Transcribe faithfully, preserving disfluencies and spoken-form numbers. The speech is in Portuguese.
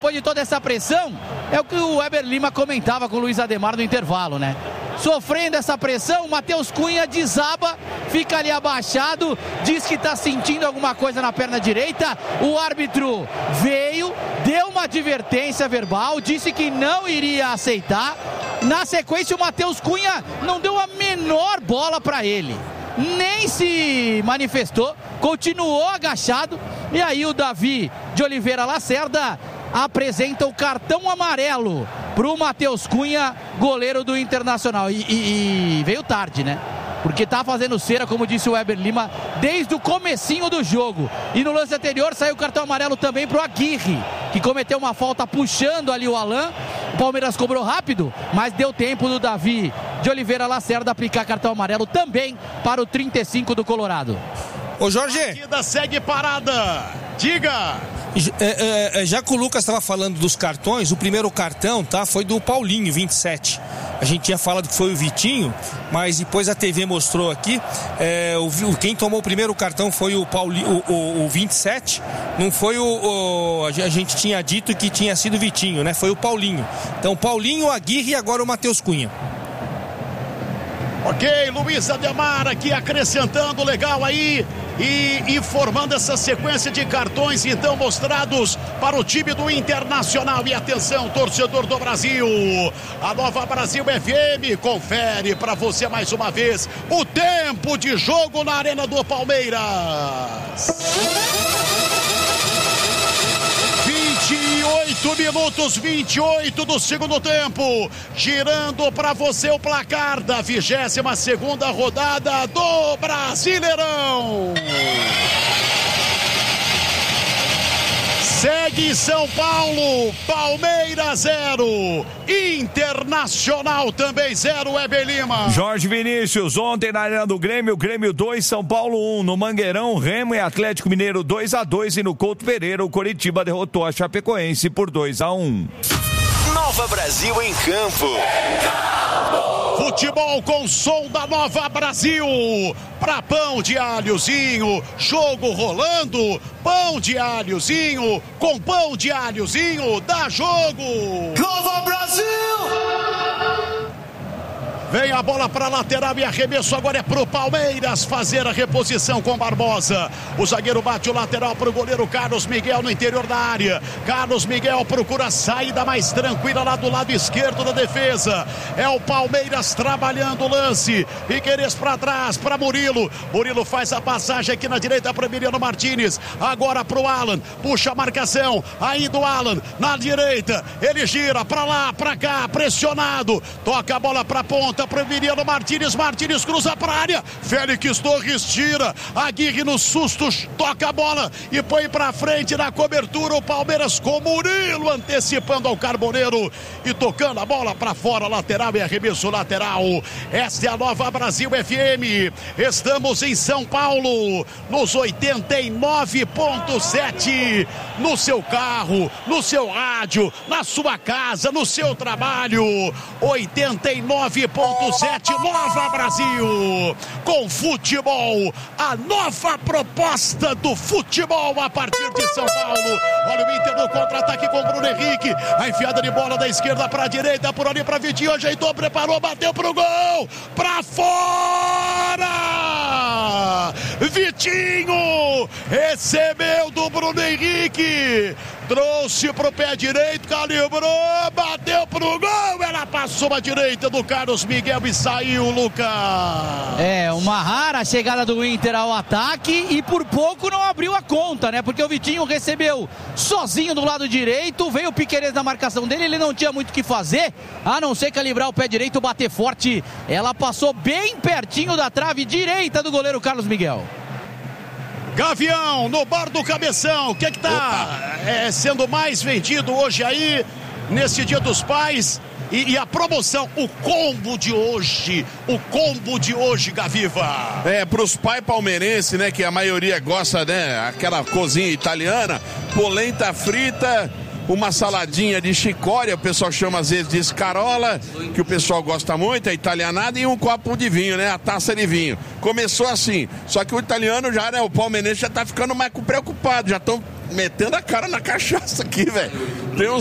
Depois de toda essa pressão, é o que o Weber Lima comentava com o Luiz Ademar no intervalo, né? Sofrendo essa pressão, o Matheus Cunha desaba, fica ali abaixado, diz que está sentindo alguma coisa na perna direita. O árbitro veio, deu uma advertência verbal, disse que não iria aceitar. Na sequência, o Matheus Cunha não deu a menor bola para ele, nem se manifestou, continuou agachado. E aí o Davi de Oliveira Lacerda apresenta o cartão amarelo para o Matheus Cunha, goleiro do Internacional. E, e, e veio tarde, né? Porque tá fazendo cera, como disse o Weber Lima, desde o comecinho do jogo. E no lance anterior saiu o cartão amarelo também para o Aguirre, que cometeu uma falta puxando ali o Alan. O Palmeiras cobrou rápido, mas deu tempo do Davi de Oliveira Lacerda aplicar cartão amarelo também para o trinta e cinco do Colorado. Ô Jorge, a partida segue parada, diga. É, é, já que o Lucas estava falando dos cartões, o primeiro cartão, tá, foi do Paulinho, vinte e sete. A gente tinha falado que foi o Vitinho, mas depois a T V mostrou aqui, é, o, quem tomou o primeiro cartão foi o, Paulinho, o, o, o vinte e sete, não foi o, o... A gente tinha dito que tinha sido o Vitinho, né? Foi o Paulinho. Então, Paulinho, Aguirre e agora o Matheus Cunha. Ok, Luiz Ademar aqui acrescentando, legal aí, e informando essa sequência de cartões então mostrados para o time do Internacional. E atenção, torcedor do Brasil, a Nova Brasil F M confere para você mais uma vez o tempo de jogo na Arena do Palmeiras. vinte e oito minutos, vinte e oito do segundo tempo, girando para você o placar da vigésima segunda rodada do Brasileirão. Segue São Paulo, Palmeiras zero, Internacional também zero, Weber Lima. Jorge Vinícius, ontem na Arena do Grêmio, Grêmio dois, São Paulo um, no Mangueirão, Remo e Atlético Mineiro dois a dois e no Couto Pereira o Coritiba derrotou a Chapecoense por dois a um. Nova Brasil em campo. Futebol com som da Nova Brasil. Pra pão de alhozinho, jogo rolando. Pão de alhozinho, com pão de alhozinho, dá jogo. Nova Brasil! Vem a bola para a lateral e arremesso agora é pro Palmeiras fazer a reposição com Barbosa. O zagueiro bate o lateral pro goleiro Carlos Miguel no interior da área. Carlos Miguel procura a saída mais tranquila lá do lado esquerdo da defesa. É o Palmeiras trabalhando o lance. Piquerez para trás, para Murilo. Murilo faz a passagem aqui na direita para Emiliano Martínez. Agora pro Alan. Puxa a marcação. Ainda o Alan na direita. Ele gira para lá, para cá, pressionado. Toca a bola para ponta. Para Emiliano Martínez, Martínez cruza para a área, Félix Torres tira, Aguirre no susto, toca a bola e põe para frente na cobertura o Palmeiras com Murilo antecipando ao Carboneiro e tocando a bola para fora, lateral e arremesso lateral. Esta é a Nova Brasil F M, estamos em São Paulo, nos oitenta e nove ponto sete, no seu carro, no seu rádio, na sua casa, no seu trabalho, oitenta e nove ponto sete, Nova Brasil, com futebol, a nova proposta do futebol a partir de São Paulo. Olha o Inter no contra-ataque com o Bruno Henrique, a enfiada de bola da esquerda para a direita, por ali para Vitinho, ajeitou, preparou, bateu pro gol, para fora, Vitinho recebeu do Bruno Henrique, trouxe pro pé direito, calibrou, bateu pro gol, ela passou a direita do Carlos Miguel e saiu, Lucas. É, uma rara chegada do Inter ao ataque e por pouco não abriu a conta, né? Porque o Vitinho recebeu sozinho do lado direito, veio o Piquerez na marcação dele, ele não tinha muito o que fazer, a não ser calibrar o pé direito, bater forte. Ela passou bem pertinho da trave direita do goleiro Carlos Miguel. Gavião, no bar do Cabeção, o que é que tá é, sendo mais vendido hoje aí, nesse Dia dos Pais? E, e a promoção, o combo de hoje, o combo de hoje, Gaviva. É, pros pais palmeirenses, né, que a maioria gosta, né, aquela cozinha italiana, polenta frita, uma saladinha de chicória, o pessoal chama às vezes de escarola, que o pessoal gosta muito, é italianada, e um copo de vinho, né, a taça de vinho. Começou assim, só que o italiano já, né, o palmeirense já tá ficando mais preocupado, já estão metendo a cara na cachaça aqui, velho. Tem uns